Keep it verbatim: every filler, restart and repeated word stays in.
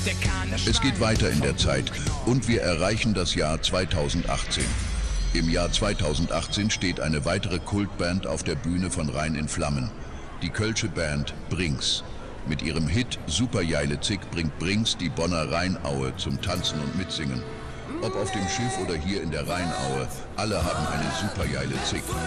Es geht weiter in der Zeit und wir erreichen das Jahr zweitausendachtzehn. Im Jahr zweitausendachtzehn steht eine weitere Kultband auf der Bühne von Rhein in Flammen. Die kölsche Band Brings. Mit ihrem Hit Superjeile Zick bringt Brings die Bonner Rheinaue zum Tanzen und Mitsingen. Ob auf dem Schiff oder hier in der Rheinaue, alle haben eine Superjeile Zick.